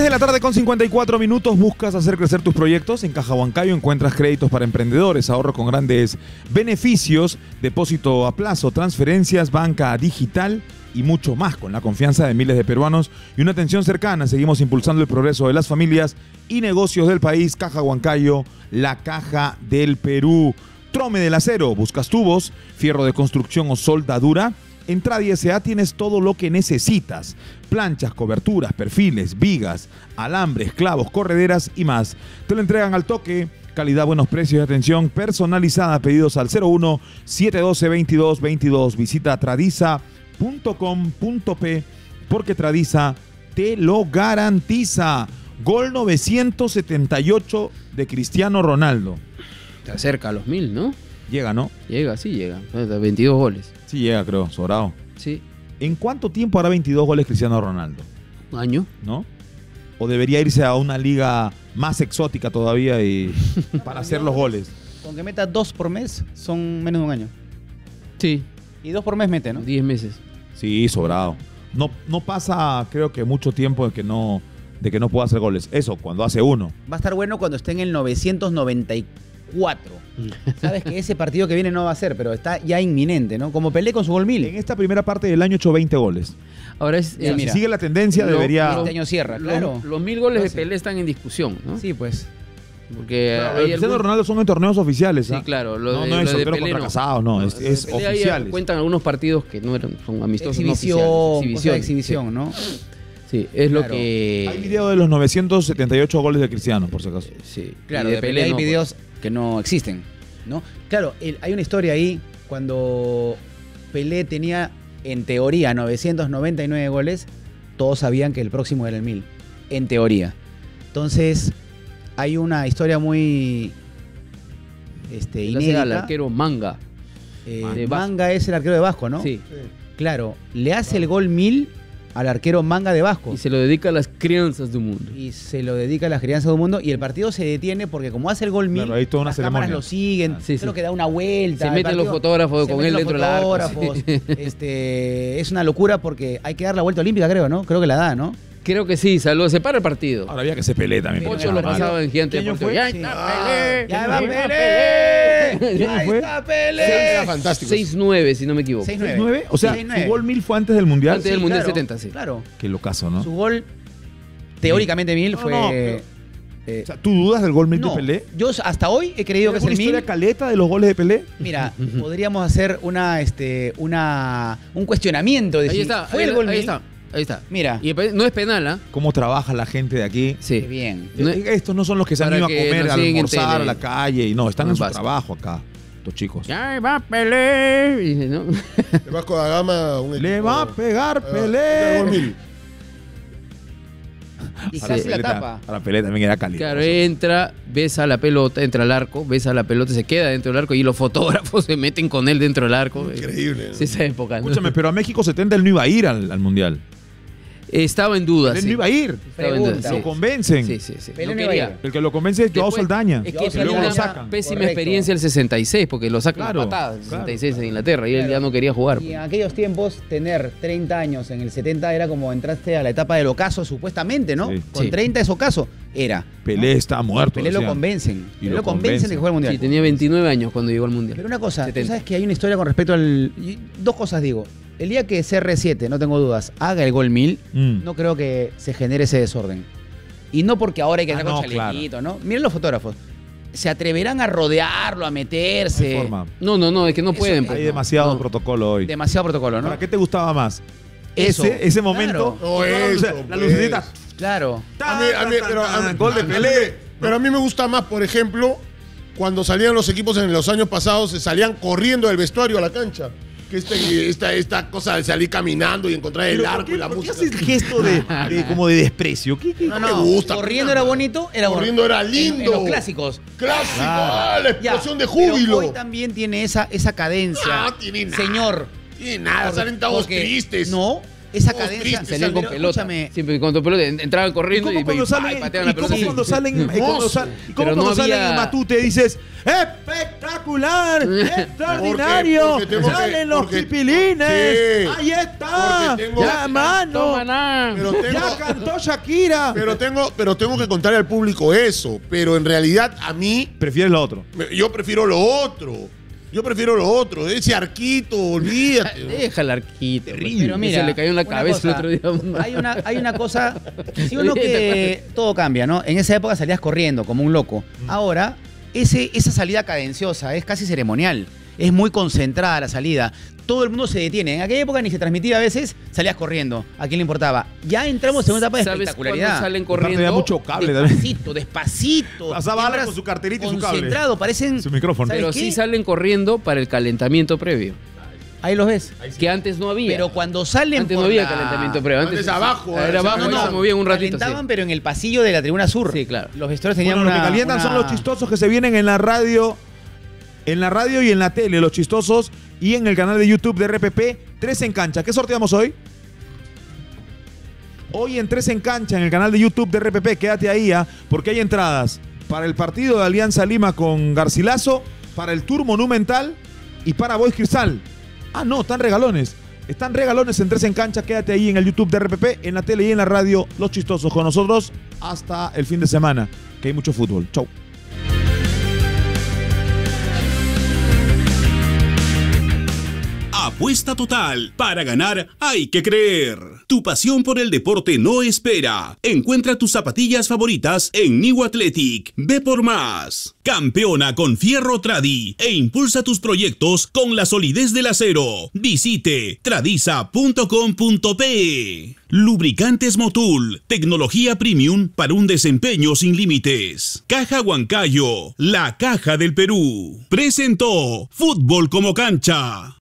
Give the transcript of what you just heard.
de la tarde con 54 minutos. ¿Buscas hacer crecer tus proyectos? En Caja Huancayo encuentras créditos para emprendedores, ahorro con grandes beneficios, depósito a plazo, transferencias, banca digital y mucho más. Con la confianza de miles de peruanos y una atención cercana, seguimos impulsando el progreso de las familias y negocios del país. Caja Huancayo, la caja del Perú. Trome del Acero, buscas tubos, fierro de construcción o soldadura. En Tradi S.A. tienes todo lo que necesitas: planchas, coberturas, perfiles, vigas, alambres, clavos, correderas y más. Te lo entregan al toque, calidad, buenos precios y atención personalizada. Pedidos al 01-712-2222. Visita tradiza.com.p porque Tradiza te lo garantiza. Gol 978 de Cristiano Ronaldo. Se acerca a los 1000, ¿no? Llega, ¿no? Llega, sí llega. 22 goles. Sí llega, creo, sobrado. Sí. ¿En cuánto tiempo hará 22 goles Cristiano Ronaldo? Un año. ¿No? ¿O debería irse a una liga más exótica todavía y para hacer los goles? Con que meta 2 por mes, son menos de un año. Sí. Y 2 por mes mete, ¿no? 10 meses. Sí, sobrado. No pasa, creo que mucho tiempo de que no pueda hacer goles. Eso, cuando hace uno. Va a estar bueno cuando esté en el 994. Sabes que ese partido que viene no va a ser, pero está ya inminente, ¿no? Como Pelé con su gol 1000. En esta primera parte del año ha hecho 20 goles. Ahora es. Si sigue la tendencia, debería... Este año cierra, claro. Los 1000 goles de Pelé están en discusión, ¿no? Sí, pues. Porque Claro, Cristiano Ronaldo son en torneos oficiales. Sí, claro. No es lo de soltero Pelé contra no. casado, no. Es Pelé ahí oficiales. cuentan algunos partidos que no eran, son amistosos Exhibición, no cosa de oficiales. exhibición, ¿no? Sí, es Claro. lo que... Hay video de los 978 goles de Cristiano, por si acaso. Sí. Claro, Y de Pelé hay no, pues. videos que no existen, ¿no? Claro, hay una historia ahí cuando Pelé tenía, en teoría, 999 goles, todos sabían que el próximo era el 1000, en teoría. Entonces, hay una historia muy Le hace al inédita. arquero Manga. de Manga es el arquero de Vasco, ¿no? Sí. Claro, le hace el gol 1000 al arquero Manga de Vasco. Y se lo dedica a las crianzas del mundo. Y se lo dedica a las crianzas del mundo. Y el partido se detiene porque como hace el gol 1000, Claro, hay toda una las ceremonia. cámaras lo siguen. Sí, Creo sí. que da una vuelta. Se el meten los partido, fotógrafos se con meten él los dentro del arco. fotógrafos. Sí. Es una locura porque hay que dar la vuelta olímpica, creo, ¿no? Creo que la da, ¿no? Creo que sí, salud. Se para el partido. Ahora había que se pelee también. Pero porque Pocho lo era malo. pasaba en Gigante ¿Qué año Deportivo. fue? ¡Ya Sí. está Pelé! ¡Ya va Pelé! ¿Qué año ¡Ya fue? está Pelé! Era fantástico. 6-9, si no me equivoco. 6-9. 9. O sea, 6-9. su gol 1000 fue antes del Mundial. Antes del Mundial claro, 70, sí. Claro. Qué locazo, ¿no? Su gol, teóricamente 1000, No, fue... no, O sea, ¿tú dudas del gol 1000 no, de Pelé? yo hasta hoy he creído que es ¿Una el 1000. historia caleta de los goles de Pelé? Mira, podríamos hacer un cuestionamiento de Ahí si está, fue el gol ahí 1000. está. Ahí está. Mira, Y no es penal, ¿ah? ¿Cómo trabaja la gente de aquí? Sí. qué bien. No- Estos no son los que se han Para ido a que comer, nos a siguen en almorzar tele. a la calle. Y no, están No en su basta. trabajo acá, estos chicos. ¡Ya va Pelé! Y dice, ¿no? El Vasco da Gama, un Le equipo- va a pegar Del Pelé. gol 1000. Y Para casi la Pelé tapa. Para Pelé también era caliente. Claro, entra, besa la pelota, entra al arco, besa la pelota, se queda dentro del arco y los fotógrafos se meten con él dentro del arco. Increíble. Es esa época, ¿no? Escúchame, pero a México 70 él no iba a ir al Mundial. Estaba en duda, Él sí. no iba a ir. Estaba en duda, Pregunta. sí. Lo convencen. Sí, sí, sí. Pelé No no iba a quería. ir. El que lo convence es Joao Después- Saldaña. Es Joao que luego tenía lo una sacan. pésima Correcto. experiencia el 66, porque lo sacan Claro, a patadas el claro. 66 en Inglaterra y él Claro. ya no quería jugar. Y en aquellos tiempos, tener 30 años en el 70 era como entraste a la etapa del ocaso, supuestamente, ¿no? Sí. Con Sí. 30 es ocaso. Era. Pelé está muerto. Pelé lo decían. convencen. Y Pelé lo lo convencen de que juegue el Mundial. Sí, tenía 29 años cuando llegó al Mundial. Pero una cosa, tú 70. sabes que hay una historia con respecto al... Dos cosas digo. El día que CR7, no tengo dudas, haga el gol 1000, no creo que se genere ese desorden. Y no porque ahora hay que Ah, andar con no, chalequito, ¿no? Miren los fotógrafos. Se atreverán a rodearlo, a No hay meterse. forma. No, es que no Eso pueden. hay pues, Hay no. demasiado No. protocolo hoy. Demasiado protocolo, ¿no? ¿Para qué te gustaba más? Eso, Ese momento. claro. No, eso, la pues. lucecita. Claro. Gol de Pelé. Pero a mí me gusta más, por ejemplo, cuando salían los equipos en los años pasados, se salían corriendo del vestuario a la cancha. Que esta cosa de salir caminando y encontrar el Pero arco y la ¿por qué música. haces el gesto como de desprecio? ¿Qué? No, me gusta. Corriendo era bonito, era Corriendo bonito. era lindo. En los clásicos. ¡Clásico! Claro. ¡Ah, la Ya, explosión de pero júbilo! hoy también tiene esa cadencia. No tiene nada. Señor. Tiene nada, salen todos porque- tristes. No, esa Todos cadencia. tristes, Salían con pero pelota. escúchame, Siempre con tu pelota. Entraban corriendo ¿Cómo y cuando salen, pateaban la y cómo pelota. cuando salen, Hermoso. cómo Pero no cuando salen había- en Matute dices ¡espectacular! ¡Extraordinario! Porque tengo que- ¡Salen los porque- pipilines! Sí. ¡Ahí está! Porque tengo- ¡Ya, mano! Toma nada. Pero tengo, ¡Ya cantó Shakira! pero tengo que contarle al público eso. Pero en realidad a mí, Prefieres lo otro. yo prefiero lo otro. Yo prefiero lo otro. Ese arquito, olvídate. Deja el arquito. pero mira, se le cayó en la una cabeza cosa, el otro día. Hay una cosa, si uno que todo cambia, ¿no? En esa época salías corriendo como un loco. Ahora, esa salida cadenciosa es casi ceremonial. Es muy concentrada la salida. Todo el mundo se detiene. En aquella época ni se transmitía a veces, salías corriendo. ¿A quién le importaba? Ya entramos en una etapa de ¿Sabes espectacularidad. cuándo salen Aparte había corriendo? mucho cable también. Despacito. Pasaba Alan Entras con su carterita y su cable. concentrado, parecen... Su micrófono. ¿sabes Pero qué? sí salen corriendo para el calentamiento previo. Ahí los ves. Que antes no había. Pero cuando salen Antes no por había la- calentamiento previo. Antes abajo, Era abajo, no, y no, se movían un ratito. Calentaban, Sí. pero en el pasillo de la tribuna sur. Sí, claro. Los vestuarios tenían Bueno, lo una... que calientan son una- los chistosos que se vienen en la radio y en la tele, los chistosos, y en el canal de YouTube de RPP, 3 en cancha. ¿Qué sorteamos hoy? Hoy en 3 en cancha, en el canal de YouTube de RPP, quédate ahí, porque hay entradas para el partido de Alianza Lima con Garcilaso, para el Tour Monumental y para Boys Cristal. Ah, no, están regalones. Están regalones en 3 en cancha, quédate ahí en el YouTube de RPP, en la tele y en la radio, los chistosos con nosotros hasta el fin de semana, que hay mucho fútbol. Chau. Apuesta total. Para ganar hay que creer. Tu pasión por el deporte no espera. Encuentra tus zapatillas favoritas en New Athletic. Ve por más. Campeona con Fierro Tradi e impulsa tus proyectos con la solidez del acero. Visite tradisa.com.pe. Lubricantes Motul. Tecnología premium para un desempeño sin límites. Caja Huancayo. La caja del Perú. Presentó Fútbol como cancha.